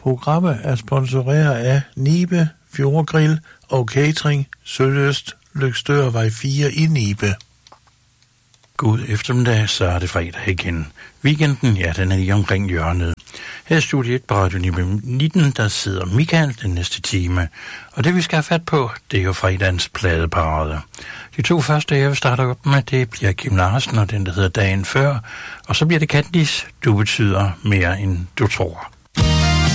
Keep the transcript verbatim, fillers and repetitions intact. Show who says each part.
Speaker 1: Programmet er sponsoreret af Nibe, Fjordgrill og Catering, Søløst, Løgstørvej fire i Nibe.
Speaker 2: God eftermiddag, så er det fredag igen. Weekenden, ja, den er lige omkring hjørnet. Her i studiet på Radio nitten, der sidder Michael den næste time. Og det vi skal have fat på, det er jo fredagens pladeparade. De to første, jeg vil starte op med, det bliver Kim Larsen og den, der hedder Dagen Før. Og så bliver det Candice, Du betyder mere end du tror.